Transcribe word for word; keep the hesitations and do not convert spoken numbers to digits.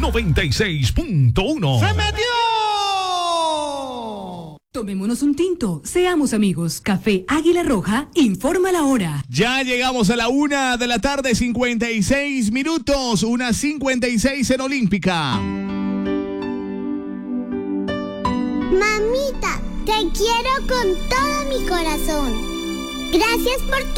noventa y seis punto uno. ¡Se metió! Tomémonos un tinto, seamos amigos. Café Águila Roja informa la hora. Ya llegamos a la una de la tarde, cincuenta y seis minutos, una cincuenta y seis en Olímpica. Mamita, te quiero con todo mi corazón. Gracias por tu